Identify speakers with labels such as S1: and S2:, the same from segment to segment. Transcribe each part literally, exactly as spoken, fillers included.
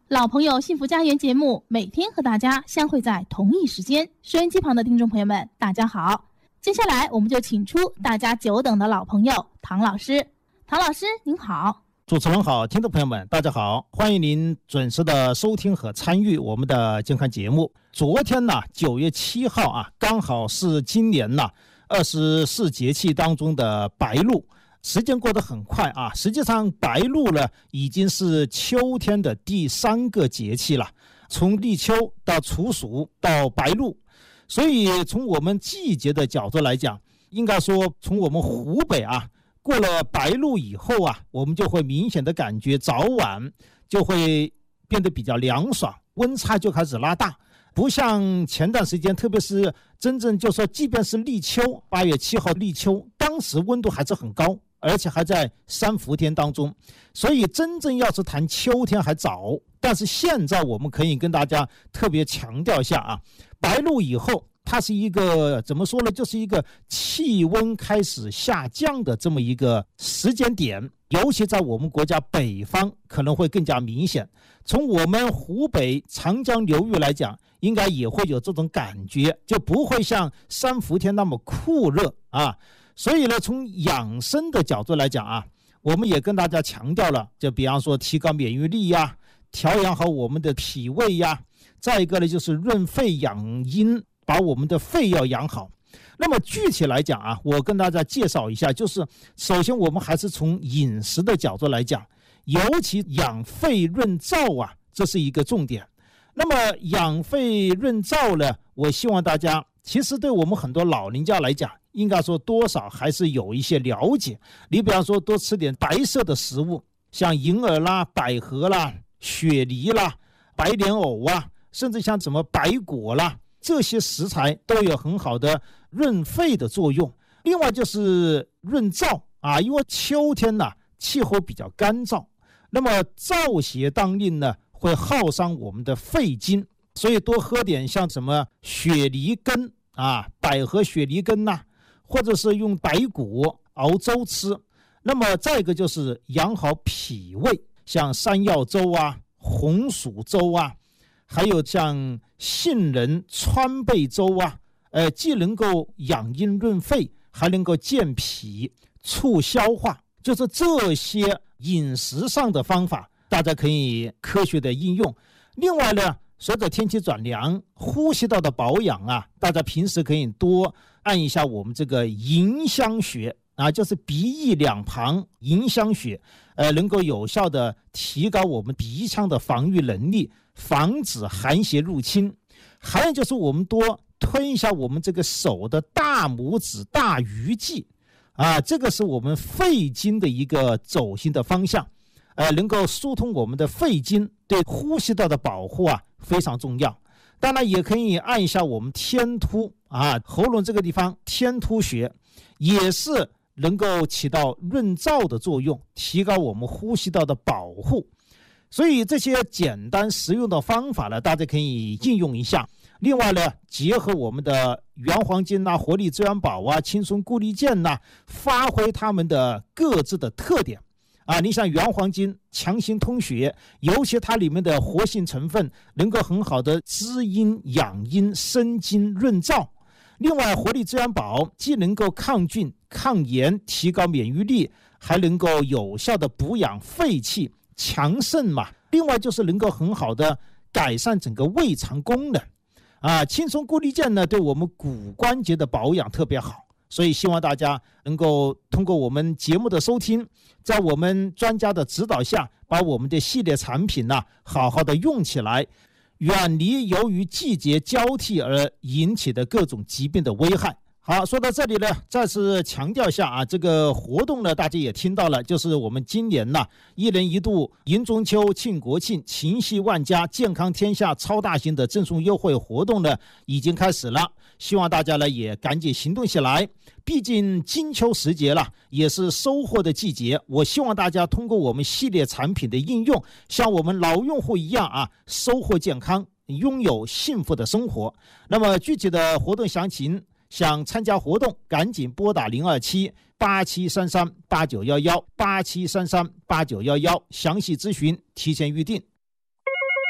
S1: 老朋友幸福家园节目每天和大家相会在同一时间，收音机旁的听众朋友们大家好。接下来我们就请出大家久等的老朋友唐老师。唐老师您好。
S2: 主持人好，听众朋友们大家好，欢迎您准时的收听和参与我们的健康节目。昨天呢九月七号啊，刚好是今年呢二十四节气当中的白露，时间过得很快啊，实际上白露呢已经是秋天的第三个节气了，从立秋到处暑到白露，所以从我们季节的角度来讲，应该说从我们湖北啊过了白露以后啊，我们就会明显的感觉早晚就会变得比较凉爽，温差就开始拉大，不像前段时间，特别是真正就说即便是立秋，八月七号立秋，当时温度还是很高，而且还在三伏天当中，所以真正要是谈秋天还早。但是现在我们可以跟大家特别强调一下啊，白露以后它是一个怎么说呢，就是一个气温开始下降的这么一个时间点，尤其在我们国家北方可能会更加明显。从我们湖北长江流域来讲，应该也会有这种感觉，就不会像三伏天那么酷热啊。所以呢，从养生的角度来讲啊，我们也跟大家强调了，就比方说提高免疫力呀，调养好我们的脾胃呀，再一个呢就是润肺养阴，把我们的肺要养好。那么具体来讲啊，我跟大家介绍一下，就是首先我们还是从饮食的角度来讲，尤其养肺润燥啊，这是一个重点。那么养肺润燥呢，我希望大家其实对我们很多老人家来讲，应该说多少还是有一些了解。你比方说多吃点白色的食物，像银耳啦、百合啦、雪梨啦、白莲藕啊，甚至像什么白果啦，这些食材都有很好的润肺的作用。另外就是润燥啊，因为秋天呢、啊、气候比较干燥，那么燥邪当令呢，会耗伤我们的肺经，所以多喝点像什么雪梨根啊、百合雪梨根呐、啊，或者是用白果熬粥吃。那么再一个就是养好脾胃，像山药粥啊、红薯粥啊，还有像杏仁川贝粥啊，呃，既能够养阴润肺，还能够健脾促消化，就是这些饮食上的方法大家可以科学的应用。另外呢，随着天气转凉，呼吸道的保养啊，大家平时可以多按一下我们这个迎香穴啊，就是鼻翼两旁迎香穴，呃，能够有效的提高我们鼻腔的防御能力，防止寒邪入侵。还有就是我们多推一下我们这个手的大拇指大鱼际啊，这个是我们肺经的一个走心的方向，呃，能够疏通我们的肺经，对呼吸道的保护啊非常重要。当然也可以按一下我们天突啊，喉咙这个地方天突穴，也是能够起到润燥的作用，提高我们呼吸道的保护。所以这些简单实用的方法呢，大家可以应用一下。另外呢，结合我们的原黄金啊、活力资源宝啊、轻松固力健呐、啊，发挥它们的各自的特点啊。你像原黄金强行通血，尤其它里面的活性成分能够很好的滋阴养阴、生津润燥。另外活力资源宝既能够抗菌抗炎，提高免疫力，还能够有效的补养肺气强肾嘛。另外就是能够很好的改善整个胃肠功能啊。轻松固力健呢，对我们骨关节的保养特别好，所以希望大家能够通过我们节目的收听，在我们专家的指导下，把我们的系列产品呢、啊、好好的用起来，远离由于季节交替而引起的各种疾病的危害。好，说到这里呢，再次强调一下啊，这个活动呢，大家也听到了，就是我们今年呢，一年一度迎中秋、庆国庆、情系万家、健康天下超大型的赠送优惠活动呢，已经开始了。希望大家呢也赶紧行动起来，毕竟金秋时节了，也是收获的季节。我希望大家通过我们系列产品的应用，像我们老用户一样啊，收获健康，拥有幸福的生活。那么具体的活动详情，想参加活动，赶紧拨打零二七八七三三八九一一八七三三八九一一，详细咨询，提前预定。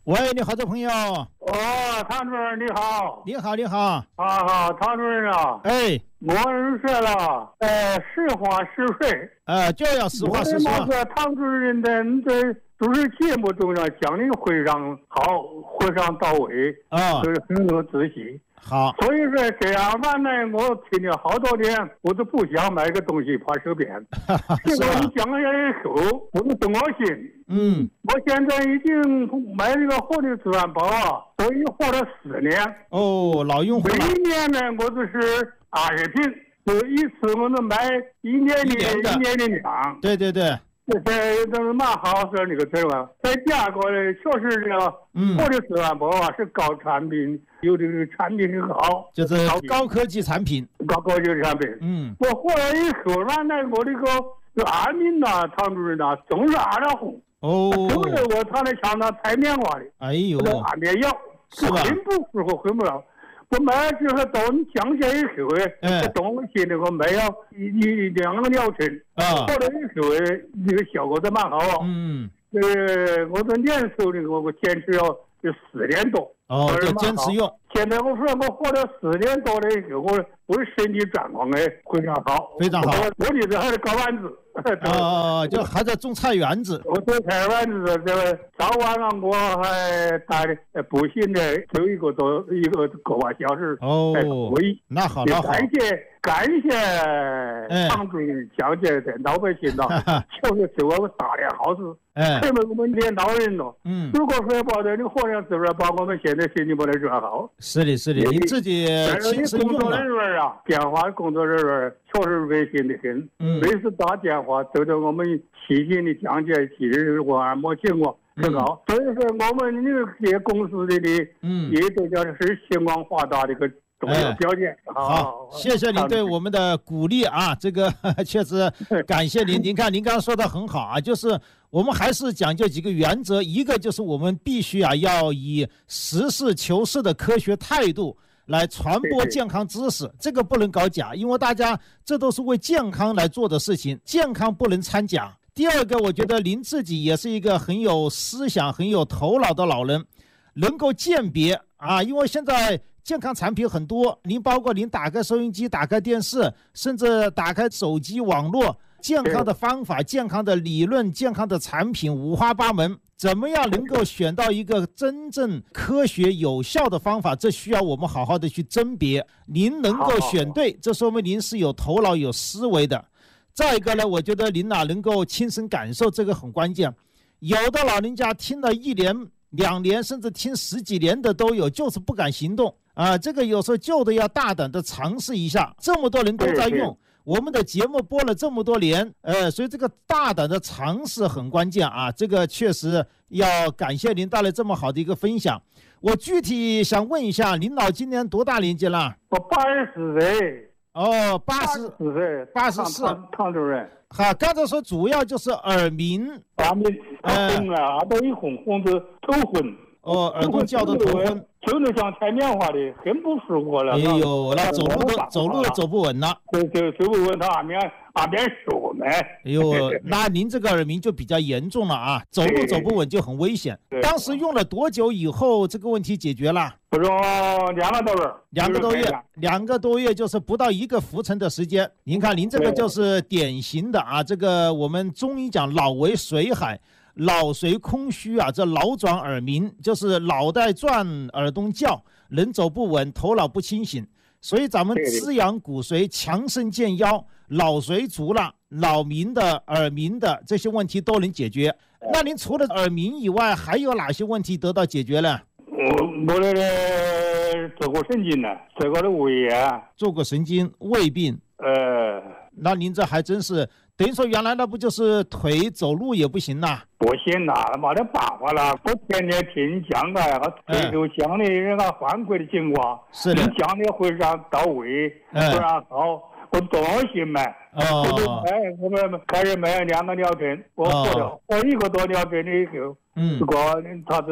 S2: 喂，你好，这朋友。
S3: 哦，唐主任你好。
S2: 你好，你好。
S3: 啊好，唐主任啊。
S2: 哎，
S3: 我是说了，呃，实话实说。
S2: 呃，就要实话实说。
S3: 我说唐主任的你在主持节目中呢，讲的非常好，非常到位，
S2: 啊，
S3: 就是很有仔细。
S2: 好，
S3: 所以说这样吧呢，我听了好多年，我都不想买个东西怕手变。结果你讲了以后，我就动了心。
S2: 嗯，
S3: 我现在已经买这个活力吃饭包啊，我已经活了四年。
S2: 哦，老用户了。
S3: 每一年呢，我都是二十瓶，就一次我能买一年的一年的量。
S2: 对对对。
S3: 这这都是蛮好说那个词吧。在价格呢，确实这个活力吃饭包啊是高产品，有这个产品很好，
S2: 就是高科技产品。
S3: 高科技产品。嗯。我回来以后，原来我这个这二民呐，唐主任呐，总是二两红。哦。都是我他的像那拍棉花的。
S2: 哎呦。
S3: 安眠药。
S2: 是吧？
S3: 很不符合，很不了。我买了之后，到你降下以后，哎，东西那个卖了一一两个疗程，啊，后来以后，这个效果都蛮好。嗯，呃，我这年收的我我坚持了有四年多。
S2: 哦，就坚持用。
S3: 现在我说我活了四年多了以后，我我的身体状况哎非常好，
S2: 非常好。
S3: 我这是还是搞丸子。
S2: 哦，就还在种菜园子。
S3: 我种菜园子，这个早晚上我还带步行的走一个多一个个把小时。
S2: 哦，可以。那好，那好。
S3: 感谢感谢唐主任讲解的老百姓了，确实做了大的好事。哎，因为我们领导人了。嗯。如果说把这个活量资源把我们现在身体不能转好。
S2: 是的，是的，你自己亲身用
S3: 工作人员啊，电话工作人员确实热心的很。嗯。每次打电话都对我们细心的讲解，其实我按摩情况很好。所以说我们这些公司里的，嗯，也都叫是星光发达的一个重要条件。
S2: 好，谢谢您对我们的鼓励啊，这个确实感谢您。您看，您刚刚说的很好啊，就是我们还是讲究几个原则，一个就是我们必须啊要以实事求是的科学态度来传播健康知识，这个不能搞假，因为大家这都是为健康来做的事情，健康不能掺假。第二个，我觉得您自己也是一个很有思想、很有头脑的老人，能够鉴别啊，因为现在健康产品很多，您包括您打开收音机、打开电视，甚至打开手机网络，健康的方法、健康的理论、健康的产品五花八门，怎么样能够选到一个真正科学有效的方法，这需要我们好好的去甄别。您能够选对，这说明您是有头脑、有思维的。再一个呢，我觉得您哪能够亲身感受，这个很关键。有的老人家听了一年、两年，甚至听十几年的都有，就是不敢行动啊。这个有时候就得要大胆的尝试一下。这么多人都在用，我们的节目播了这么多年，呃，所以这个大胆的尝试很关键啊。这个确实要感谢您带来这么好的一个分享。我具体想问一下，领导今年多大年纪了？
S3: 我八十四岁。
S2: 哦，八十
S3: 四岁，
S2: 八十四，
S3: 唐主任。
S2: 好，刚才说主要就是耳鸣，
S3: 耳鸣，红啊，耳朵一红，红的头昏。
S2: 哦，耳朵叫的头昏，
S3: 就能像踩棉花的，很不舒服了。
S2: 哎呦，那走路都走路都走不稳了。
S3: 对对，走不稳，他耳边耳边说呢。
S2: 哎呦，那您这个耳鸣就比较严重了啊，走路走不稳就很危险。当时用了多久以后这个问题解决了？
S3: 不用两个多月。
S2: 两个多月，两个多月就是不到一个浮沉的时间。您看，您这个就是典型的啊，这个我们中医讲脑为水海。脑髓空虚啊，这脑转耳鸣，就是脑袋转，耳东叫，人走不稳，头脑不清醒。所以咱们滋养骨髓，强肾健腰，脑髓足了，脑鸣的、耳鸣的这些问题都能解决。那您除了耳鸣以外，还有哪些问题得到解决了？
S3: 我我那个做过神经呢，做过的胃啊，
S2: 做过神经胃病。呃，那您这还真是。等于说原来那不就是腿走路也不行呐？
S3: 不行呐，没得办法了。我天天听你讲的，和推头讲的人家反馈的情况，
S2: 是的，
S3: 你讲的非常到位，非常好。我动心买，哦，我买，我们开始买两个疗程，我活了，我一个多疗程以后，嗯，这个他是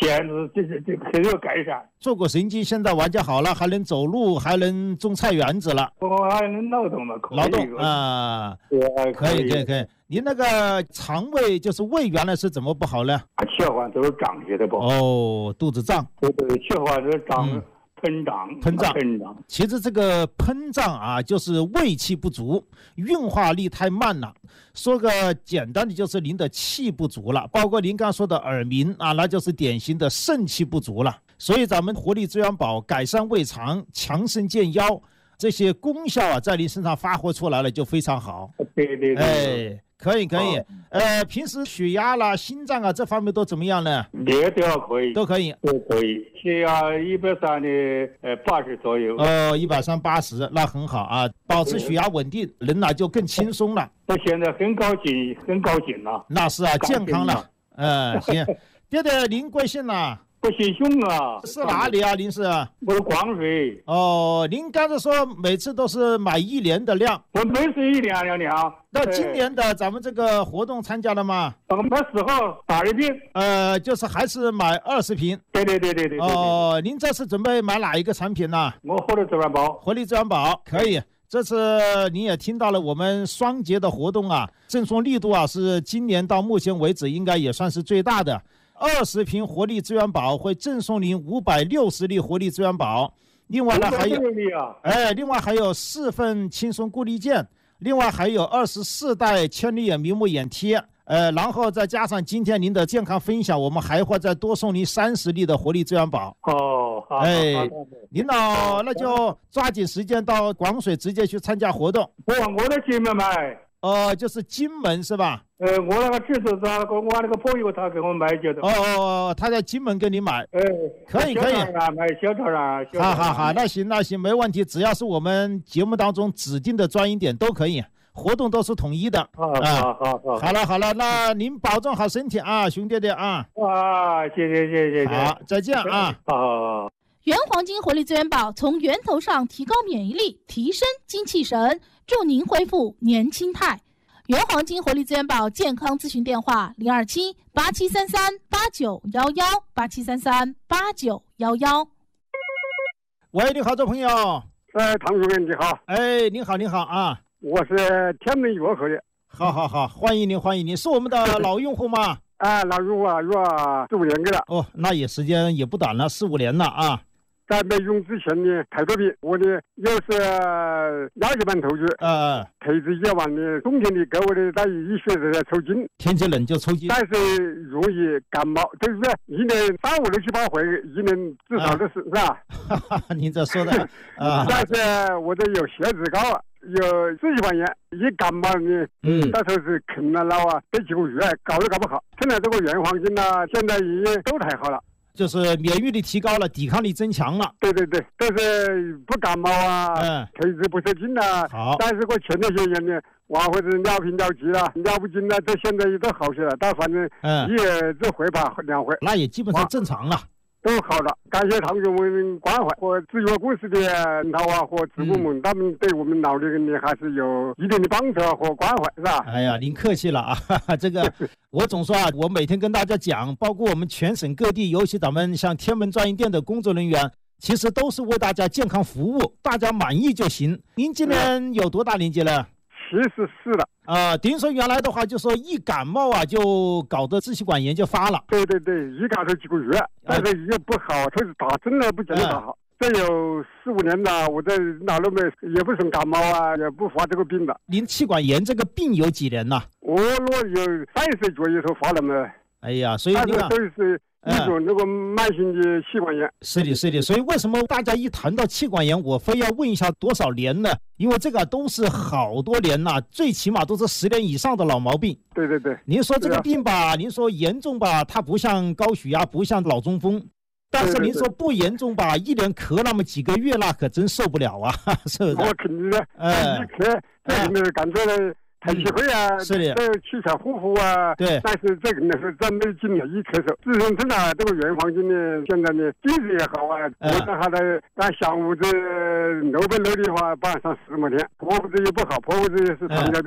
S3: 现在这这这很有改善。
S2: 坐过神经，现在完全好了，还能走路，还能种菜园子了。
S3: 我还能劳动了，
S2: 劳动啊，
S3: 对，
S2: 可以可以可以。您那个肠胃就是胃原来是怎么不好呢？
S3: 切换都是胀气的不？
S2: 哦，肚子胀。
S3: 对对，切换是胀。嗯膨胀，
S2: 膨胀，
S3: 膨胀。
S2: 其实这个膨胀啊，就是胃气不足，运化力太慢了。说个简单的，就是您的气不足了。包括您刚说的耳鸣啊，那就是典型的肾气不足了。所以咱们活力资源宝改善胃肠、强身健腰这些功效啊，在您身上发挥出来了，就非常好。
S3: 对对对。
S2: 哎。可以可以，哦、呃，平时血压啦、心脏啊这方面都怎么样呢？
S3: 也都要可以，
S2: 都可以，
S3: 都可以。血压一百三的，呃，八十左右。
S2: 哦，一百三八十，那很好啊，保持血压稳定，人呐就更轻松了。
S3: 我现在很高兴，很高兴了。
S2: 那是啊，健康了。嗯，行。爹爹，您贵姓呐？
S3: 我姓熊啊。
S2: 是哪里啊？您是？
S3: 我是广水。
S2: 哦，您刚才说每次都是买一年的量。
S3: 我每次一两两两。
S2: 那今年的咱们这个活动参加了吗？
S3: 我买十号打一瓶。
S2: 呃，就是还是买二十瓶。
S3: 对对对对对。
S2: 哦，您这次准备买哪一个产品呢？
S3: 我活力资源宝。
S2: 活力资源宝可以。这次你也听到了我们双节的活动啊，赠送力度啊是今年到目前为止应该也算是最大的。二十瓶活力资源宝会赠送您五百六十粒活力资源宝，另外呢还有，哎，另外还有四份轻松固力件，另外还有二十四袋千里眼明目眼贴，呃，然后再加上今天您的健康分享，我们还会再多送您三十粒的活力资源宝。
S3: 哦，好，
S2: 哎，领导那就抓紧时间到广水直接去参加活动。
S3: 我我的金门买。
S2: 哦，就是金门是吧？
S3: 呃，我那个侄子他那个我那个朋友他给我买的。
S2: 哦哦哦，他在金门给你买。
S3: 哎，
S2: 可以可以。
S3: 买小车上。
S2: 好好好，那行那行没问题，只要是我们节目当中指定的专营点都可以，活动都是统一的。
S3: 好好好好。
S2: 好了好了，那您保重好身体啊，熊爹爹啊。
S3: 啊，谢谢谢谢谢谢。
S2: 好，再见啊。
S3: 好好好。
S1: 原黄金活力资源宝从源头上提高免疫力，提升精气神，助您恢复年轻态。原黄金活力资源宝健康咨询电话：零二七八七三三八九幺幺八七三三八九幺幺。
S2: 喂，你好，这朋友。
S3: 呃，唐主任你好。
S2: 哎，你好，你好啊。
S3: 我是天门榆河的。
S2: 好好好，欢迎您，欢迎您，是我们的老用户吗？
S3: 啊，老用户啊，用了四五年个了。
S2: 哦，那也时间也不短了，四五年了啊。
S3: 在没用之前呢，太多病，我呢又是腰血板透支，呃，配置一万的，冬天的给我的在医学在抽筋，
S2: 天气冷就抽筋，
S3: 但是容易感冒，就是一年三五六七八回，一年至少都是、啊、是吧？
S2: 哈哈，您这说的啊，
S3: 但是我这有血脂高啊，有支气管炎，一感冒呢，嗯，那时候是啃了老啊，得几个月，搞都搞不好。现在这个原黄金呢，现在已经都太好了。
S2: 就是免疫力提高了，抵抗力增强了。
S3: 对对对，就是不感冒啊，嗯，配置不受惊啊。
S2: 好，
S3: 但是我前段时间呢，哇，或者尿频尿急了，尿不尽了，这现在也都好些了。但反正一月这回吧，两回，
S2: 那也基本上正常了。
S3: 都好了，感谢唐总们关怀和制药公司的人头啊和职工们，他们对我们老年人呢还是有一定的帮助和关怀，是吧？
S2: 哎呀，您客气了啊！哈哈，这个我总说啊，我每天跟大家讲，包括我们全省各地，尤其咱们像天门专营店的工作人员，其实都是为大家健康服务，大家满意就行。您今年有多大年纪了？
S3: 七十四了。
S2: 啊，等于说原来的话，就说一感冒啊，就搞得支气管炎就发了。
S3: 对对对，一感冒几个月，但是也不好，它是打针了不见得打好。这有四五年了，我在哪都没，也不生感冒啊，也不发这个病的。
S2: 您气管炎这个病有几年了？
S3: 我我有三十岁左右头发了嘛。
S2: 哎呀，所以你看，
S3: 都是一种那个慢性的气管炎。
S2: 是的，是的。所以为什么大家一谈到气管炎，我非要问一下多少年呢？因为这个都是好多年了，最起码都是十年以上的老毛病。
S3: 对对对。
S2: 您说这个病吧，您说严重吧，它不像高血压，不像脑中风。但是您说不严重吧，一连咳那么几个月，那可真受不了啊，是不是？
S3: 我肯定的，一咳，这个感觉呢。太气会啊，
S2: 是的，
S3: 这气喘呼呼啊，
S2: 对。
S3: 但是这个呢是真没劲了，一咳嗽。自从真的这个原黄金呢，现在呢精神也好啊，我这还得干下午这楼本楼的话，晚上十么天，婆婆子也不好，婆婆子也是糖尿病呢。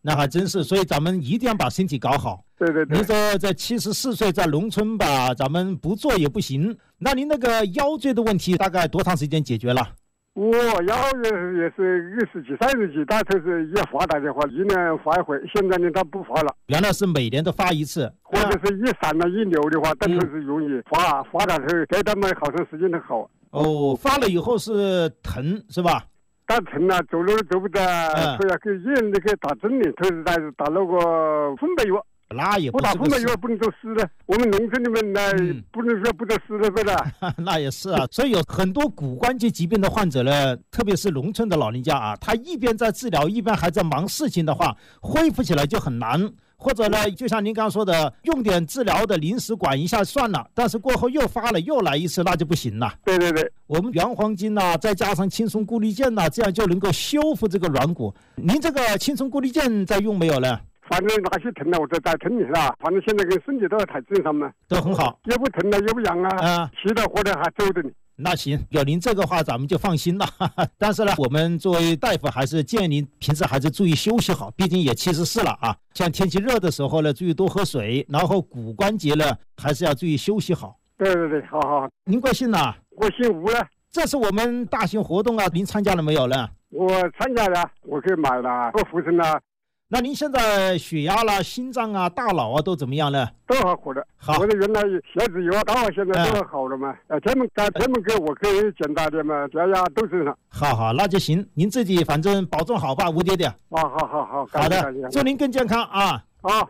S2: 那还真是，所以咱们一定要把身体搞好。
S3: 对对对。
S2: 您说在七十四岁在农村吧，咱们不做也不行。那您那个腰椎的问题大概多长时间解决了？
S3: 我腰也也是二十几、三十几，他就是一发大电话，一年发一回。现在呢，他不发了。
S2: 原来是每年都发一次，
S3: 或者是一散了、一流的话，但是是容易发发的时候给他们好长时间的好。
S2: 哦，发了以后是疼是吧？
S3: 他疼了，走路走不得，所以要给医院里给打针的，都是打打那个风白药。
S2: 那也不
S3: 不打风白药不能做事的，我们农村里面呢、嗯、不能说不做事的，对的。
S2: 那也是啊，所以有很多骨关节疾病的患者呢，特别是农村的老人家啊，他一边在治疗，一边还在忙事情的话，恢复起来就很难。或者呢，就像您刚刚说的，用点治疗的临时管一下算了，但是过后又发了又来一次，那就不行了。
S3: 对对对，
S2: 我们原黄金呐、啊，再加上轻松固力健呐、啊，这样就能够修复这个软骨。您这个轻松固力健在用没有呢？
S3: 反正哪些疼了我都在疼你是吧？反正现在跟身体都太正常了，
S2: 都很好，
S3: 也不疼了也不痒啊，
S2: 啊，
S3: 吃的活的还走着呢。
S2: 那行，有您这个话咱们就放心了。但是呢，我们作为大夫还是建议您平时还是注意休息好，毕竟也七十四了啊。像天气热的时候呢，注意多喝水，然后骨关节呢还是要注意休息好。
S3: 对对对，好好。
S2: 您贵姓呢？
S3: 我姓吴了。
S2: 这是我们大型活动啊，您参加了没有呢？
S3: 我参加了，我去买了，我扶正了。
S2: 那您现在血压啦、心脏啊、大脑啊都怎么样呢？
S3: 都好好的。
S2: 好，
S3: 我的原来血脂有大，现在都好了嘛。呃，他们他他们给我可以简单点嘛，血压都正常。
S2: 好好，那就行。您自己反正保重好吧，吴爹爹。
S3: 啊，好好好，
S2: 好的，祝您更健康啊。
S3: 好。